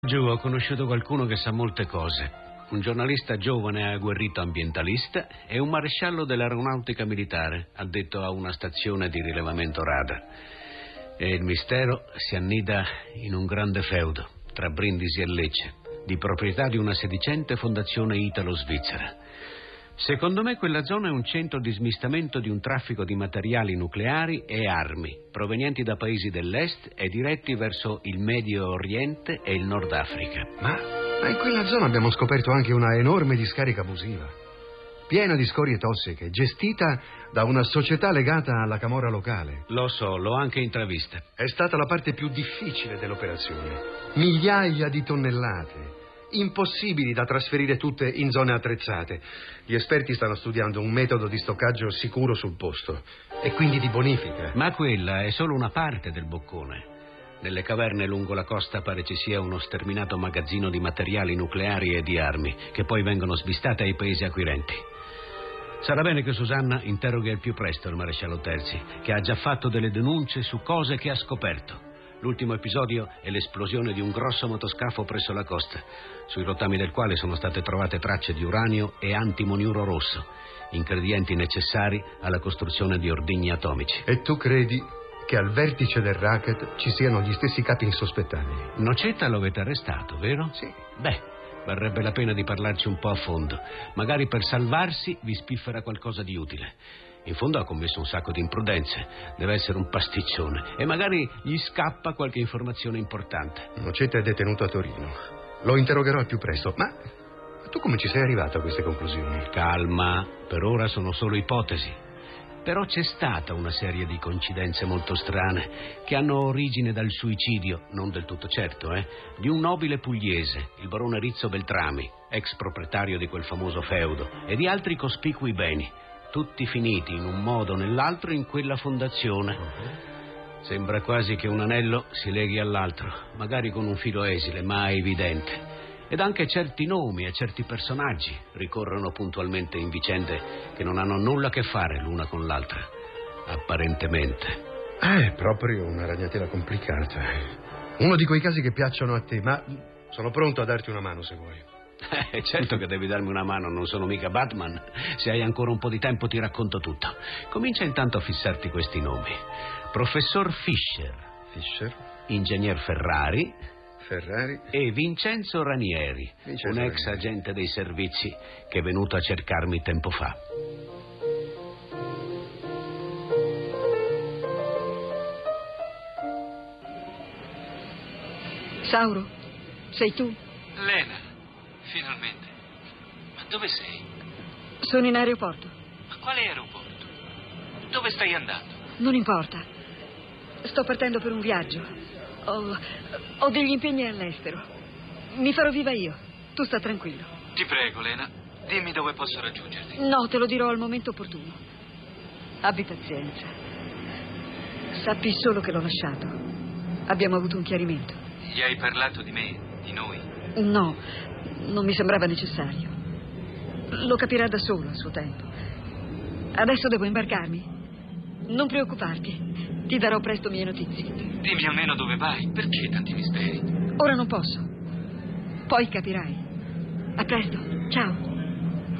Giù ho conosciuto qualcuno che sa molte cose. Un giornalista giovane e agguerrito ambientalista e un maresciallo dell'aeronautica militare, addetto a una stazione di rilevamento radar. E il mistero si annida in un grande feudo tra Brindisi e Lecce, di proprietà di una sedicente fondazione italo-svizzera. Secondo me quella zona è un centro di smistamento di un traffico di materiali nucleari e armi provenienti da paesi dell'est e diretti verso il Medio Oriente e il Nord Africa. Ma in quella zona abbiamo scoperto anche una enorme discarica abusiva, piena di scorie tossiche, gestita da una società legata alla camorra locale. Lo so, l'ho anche intravista. È stata la parte più difficile dell'operazione. Migliaia di tonnellate, impossibili da trasferire tutte in zone attrezzate. Gli esperti stanno studiando un metodo di stoccaggio sicuro sul posto e quindi di bonifica. Ma quella è solo una parte del boccone. Nelle caverne lungo la costa pare ci sia uno sterminato magazzino di materiali nucleari e di armi che poi vengono smistate ai paesi acquirenti. Sarà bene che Susanna interroghi al più presto il maresciallo Terzi, che ha già fatto delle denunce su cose che ha scoperto. L'ultimo episodio è l'esplosione di un grosso motoscafo presso la costa, sui rottami del quale sono state trovate tracce di uranio e antimoniuro rosso, ingredienti necessari alla costruzione di ordigni atomici. E tu credi che al vertice del racket ci siano gli stessi capi insospettabili? Nocetta lo avete arrestato, vero? Sì. Beh, varrebbe la pena di parlarci un po' a fondo. Magari per salvarsi vi spiffera qualcosa di utile. In fondo ha commesso un sacco di imprudenze. Deve essere un pasticcione. E magari gli scappa qualche informazione importante. Nocetta è detenuto a Torino. Lo interrogherò al più presto. Ma tu come ci sei arrivato a queste conclusioni? Calma, per ora sono solo ipotesi. Però c'è stata una serie di coincidenze molto strane che hanno origine dal suicidio, non del tutto certo, di un nobile pugliese, il barone Rizzo Beltrami, ex proprietario di quel famoso feudo, e di altri cospicui beni, tutti finiti in un modo o nell'altro in quella fondazione. Sembra quasi che un anello si leghi all'altro, magari con un filo esile, ma evidente. Ed anche certi nomi e certi personaggi ricorrono puntualmente in vicende che non hanno nulla a che fare l'una con l'altra, apparentemente. È proprio una ragnatela complicata. Uno di quei casi che piacciono a te, ma sono pronto a darti una mano se vuoi. Certo che devi darmi una mano, non sono mica Batman. Se hai ancora un po' di tempo ti racconto tutto. Comincia intanto a fissarti questi nomi. Professor Fischer. Fischer? Ingegner Ferrari e Vincenzo Ranieri, un ex agente dei servizi che è venuto a cercarmi tempo fa. Sauro, sei tu? Lena, finalmente. Ma dove sei? Sono in aeroporto. Ma quale aeroporto? Dove stai andando? Non importa. Sto partendo per un viaggio. Ho degli impegni all'estero. Mi farò viva io. Tu sta tranquillo. Ti prego, Lena, dimmi dove posso raggiungerti. No, te lo dirò al momento opportuno. Abbi pazienza. Sappi solo che l'ho lasciato. Abbiamo avuto un chiarimento. Gli hai parlato di me, di noi? No, non mi sembrava necessario. Lo capirà da solo a suo tempo. Adesso devo imbarcarmi. Non preoccuparti. Ti darò presto mie notizie. Dimmi almeno dove vai. Perché tanti misteri? Ora non posso. Poi capirai. A presto. Ciao.